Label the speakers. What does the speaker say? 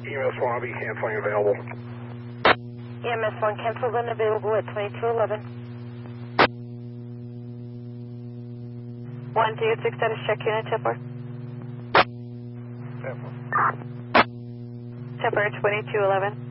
Speaker 1: EMS 1, I'll be canceling available.
Speaker 2: EMS 1 canceled and available at 2211. 126 status check unit, Tipper. Tipper 2211.